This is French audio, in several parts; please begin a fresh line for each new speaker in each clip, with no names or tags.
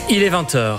Il est 20h.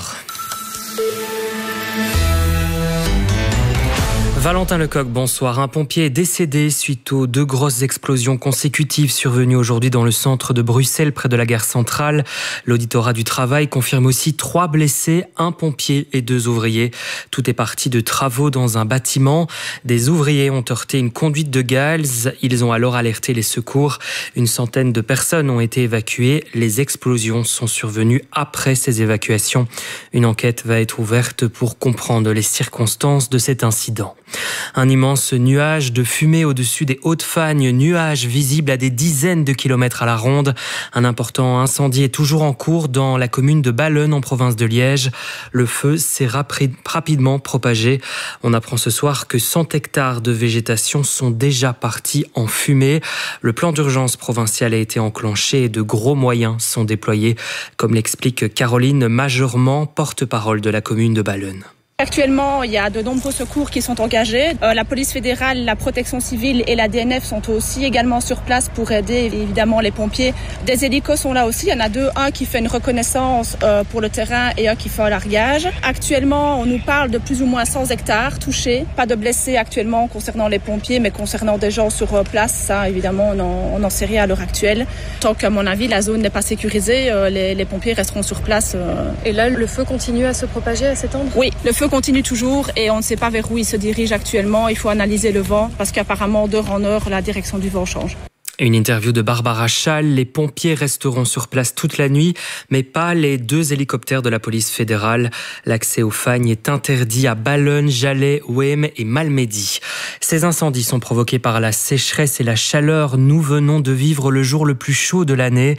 Valentin Lecoq, bonsoir. Un pompier est décédé suite aux 2 grosses explosions consécutives survenues aujourd'hui dans le centre de Bruxelles, près de la gare centrale. L'auditorat du travail confirme aussi 3 blessés, 1 pompier et 2 ouvriers. Tout est parti de travaux dans un bâtiment. Des ouvriers ont heurté une conduite de gaz. Ils ont alors alerté les secours. Une centaine de personnes ont été évacuées. Les explosions sont survenues après ces évacuations. Une enquête va être ouverte pour comprendre les circonstances de cet incident. Un immense nuage de fumée au-dessus des Hauts-de-Fagne, nuage visible à des dizaines de kilomètres à la ronde. Un important incendie est toujours en cours dans la commune de Ballen en province de Liège. Le feu s'est rapidement propagé. On apprend ce soir que 100 hectares de végétation sont déjà partis en fumée. Le plan d'urgence provincial a été enclenché et de gros moyens sont déployés, comme l'explique Caroline Majorement, porte-parole de la commune de Ballen.
Actuellement, il y a de nombreux secours qui sont engagés. La police fédérale, la protection civile et la DNF sont aussi également sur place pour aider évidemment les pompiers. Des hélicos sont là aussi. Il y en a 2, un qui fait une reconnaissance pour le terrain et un qui fait un largage. Actuellement, on nous parle de plus ou moins 100 hectares touchés. Pas de blessés actuellement concernant les pompiers, mais concernant des gens sur place, ça évidemment on n'en sait rien à l'heure actuelle. Tant qu'à mon avis la zone n'est pas sécurisée, les pompiers resteront sur place.
Et là, le feu continue à se propager, à s'étendre ?
Oui, le feu continue toujours et on ne sait pas vers où il se dirige actuellement. Il faut analyser le vent parce qu'apparemment d'heure en heure la direction du vent change.
Une interview de Barbara Schall. Les pompiers resteront sur place toute la nuit, mais pas les 2 hélicoptères de la police fédérale. L'accès aux fagnes est interdit à Ballen, Jalais, Ouem et Malmedy. Ces incendies sont provoqués par la sécheresse et la chaleur. Nous venons de vivre le jour le plus chaud de l'année.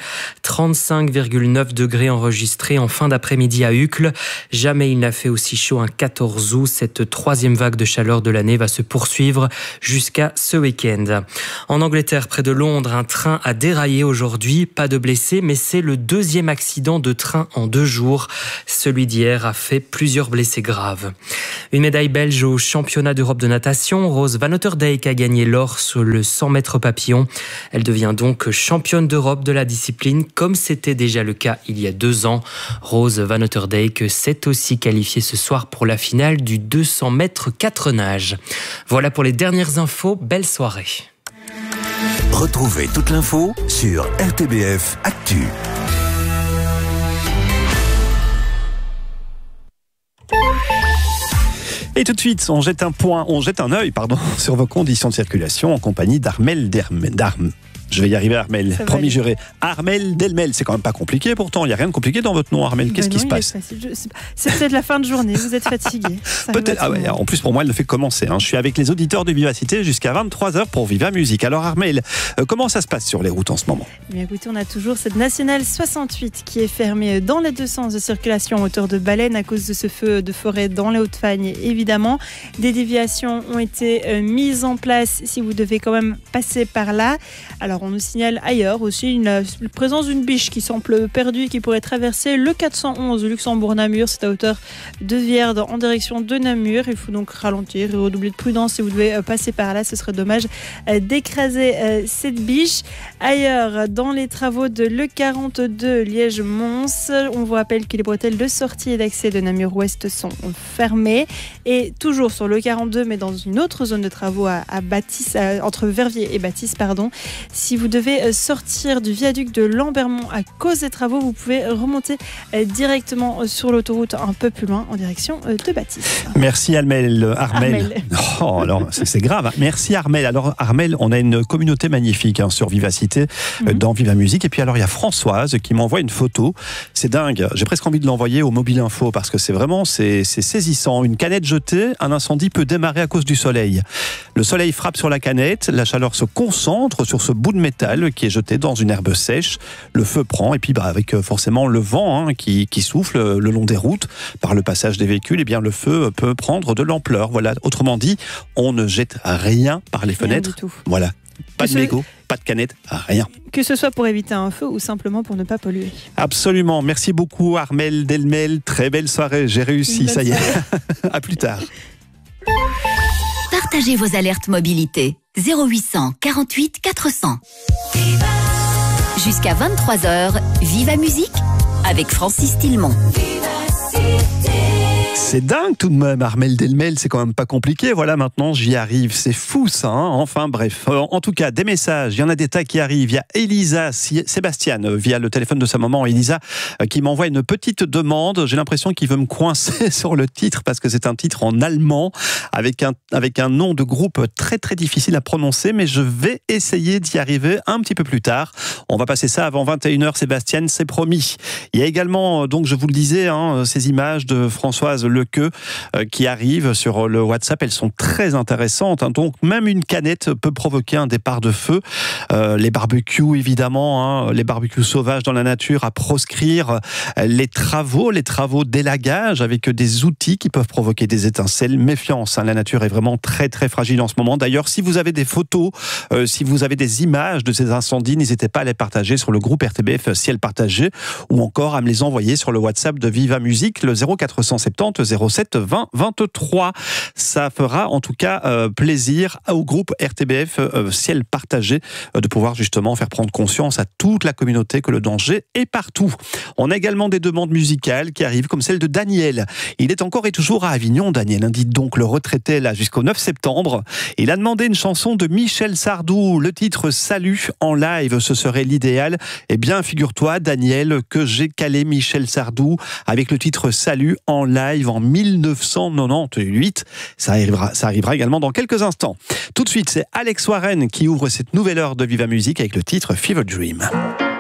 35,9 degrés enregistrés en fin d'après-midi à Uccle. Jamais il n'a fait aussi chaud un 14 août. Cette 3e vague de chaleur de l'année va se poursuivre jusqu'à ce week-end. En Angleterre, près de Londres, un train a déraillé aujourd'hui. Pas de blessés, mais c'est le 2e accident de train en 2 jours. Celui d'hier a fait plusieurs blessés graves. Une médaille belge au championnat d'Europe de natation. Rose Van Otterdijk a gagné l'or sur le 100 mètres papillon. Elle devient donc championne d'Europe de la discipline, comme c'était déjà le cas il y a 2 ans. Rose Van Otterdijk s'est aussi qualifiée ce soir pour la finale du 200 mètres 4 nages. Voilà pour les dernières infos. Belle soirée.
Retrouvez toute l'info sur RTBF Actu.
Et tout de suite, on jette un œil sur vos conditions de circulation en compagnie d'Armel Derme. Je vais y arriver, Armel. Promis juré. Armel Delmel. C'est quand même pas compliqué pourtant. Il n'y a rien de compliqué dans votre nom, Armel. Qu'est-ce qui se passe ?
C'est peut-être la fin de journée. Vous êtes fatigué.
Peut-être. Ah ouais, en plus, pour moi, elle le fait commencer. Je suis avec les auditeurs de Vivacité jusqu'à 23h pour Viva Musique. Alors, Armel, comment ça se passe sur les routes en ce moment ?
Eh bien, écoutez, on a toujours cette nationale 68 qui est fermée dans les 2 sens de circulation en hauteur de Ballen à cause de ce feu de forêt dans les Hauts-de-Fagne. Évidemment, des déviations ont été mises en place si vous devez quand même passer par là. Alors, on nous signale ailleurs aussi la présence d'une biche qui semble perdue et qui pourrait traverser le 411 Luxembourg-Namur. C'est à hauteur de Vierde en direction de Namur. Il faut donc ralentir et redoubler de prudence si vous devez passer par là. Ce serait dommage d'écraser cette biche. Ailleurs, dans les travaux de l'E42 Liège-Mons, on vous rappelle que les bretelles de sortie et d'accès de Namur-Ouest sont fermées. Et toujours sur l'E42, mais dans une autre zone de travaux à Bâtisse, entre Verviers et Bâtisse, si vous devez sortir du viaduc de Lambermont à cause des travaux, vous pouvez remonter directement sur l'autoroute un peu plus loin en direction de Bâtisse.
Merci Armel. Oh, alors, c'est grave. Merci Armel. Alors Armel, on a une communauté magnifique sur Vivacité, dans Viva Musique. Et puis alors il y a Françoise qui m'envoie une photo. C'est dingue. J'ai presque envie de l'envoyer au Mobile Info parce que c'est saisissant. Une canette jetée, un incendie peut démarrer à cause du soleil. Le soleil frappe sur la canette, la chaleur se concentre sur ce bout de métal qui est jeté dans une herbe sèche. Le feu prend et puis avec forcément le vent qui souffle le long des routes par le passage des véhicules, et bien le feu peut prendre de l'ampleur. Voilà. Autrement dit, on ne jette rien par les fenêtres. Voilà. Pas de mégots, pas de canettes, rien.
Que ce soit pour éviter un feu ou simplement pour ne pas polluer.
Absolument. Merci beaucoup Armel Delmel. Très belle soirée. J'ai réussi, ça y est. À plus tard.
Partagez vos alertes mobilité. 0800 48 400. Jusqu'à 23h, Viva Musique avec Francis Tillemont.
C'est dingue tout de même, Armel Delmel, c'est quand même pas compliqué. Voilà, maintenant j'y arrive, c'est fou ça. Enfin bref, en tout cas des messages, il y en a des tas qui arrivent. Il y a Elisa Sébastien via le téléphone de sa maman, Elisa, qui m'envoie une petite demande. J'ai l'impression qu'il veut me coincer sur le titre parce que c'est un titre en allemand avec un nom de groupe très très difficile à prononcer, mais je vais essayer d'y arriver un petit peu plus tard. On va passer ça avant 21h, Sébastien, c'est promis. Il y a également, donc je vous le disais, ces images de Françoise Lequeux qui arrivent sur le WhatsApp. Elles sont très intéressantes. Donc même une canette peut provoquer un départ de feu. Les barbecues, évidemment, les barbecues sauvages dans la nature à proscrire. Les travaux d'élagage avec des outils qui peuvent provoquer des étincelles. Méfiance, la nature est vraiment très très fragile en ce moment. D'ailleurs, si vous avez des photos, si vous avez des images de ces incendies, n'hésitez pas à les partager sur le groupe RTBF Ciel Partagé ou encore à me les envoyer sur le WhatsApp de Viva Musique, le 0470 07 20 23. Ça fera en tout cas plaisir au groupe RTBF Ciel Partagé de pouvoir justement faire prendre conscience à toute la communauté que le danger est partout. On a également des demandes musicales qui arrivent comme celle de Daniel. Il est encore et toujours à Avignon, Daniel, dites donc le retraité là jusqu'au 9 septembre. Il a demandé une chanson de Michel Sardou, le titre Salut en live, ce serait l'idéal. Eh bien, figure-toi, Daniel, que j'ai calé Michel Sardou avec le titre Salut en live en 1998. Ça arrivera également dans quelques instants. Tout de suite, c'est Alex Warren qui ouvre cette nouvelle heure de Viva Musique avec le titre Fever Dream.